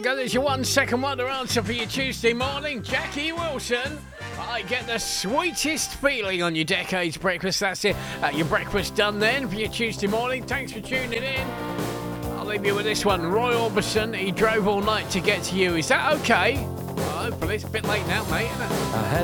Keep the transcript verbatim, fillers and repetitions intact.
go. There's your one second wonder answer for your Tuesday morning. Jackie Wilson. I get the sweetest feeling on your Decades breakfast. That's it. Uh, your breakfast done then for your Tuesday morning. Thanks for tuning in. I'll leave you with this one. Roy Orbison. He drove all night to get to you. Is that okay? Well, hopefully it's a bit late now, mate, isn't it? I had